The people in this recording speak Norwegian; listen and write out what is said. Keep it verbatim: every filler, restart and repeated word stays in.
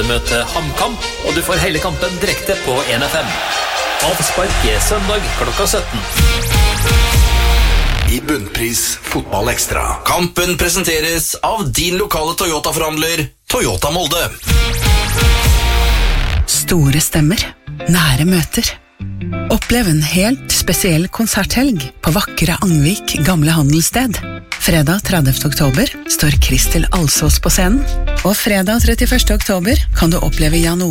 Molde møter HamKam, og du får hele kampen direkte på en F M. Avspark er søndag klokka sytten. I Bunnpris Fotball Ekstra. Kampen presenteres av din lokale Toyota-forhandler, Toyota Molde. Store stemmer, nære møter. Opplev en helt spesiell konserthelg på vakre Angvik gamle handelssted. Fredag tredivte oktober står Kristel Alsås på scenen, og fredag trettiførste oktober kan du oppleve Jan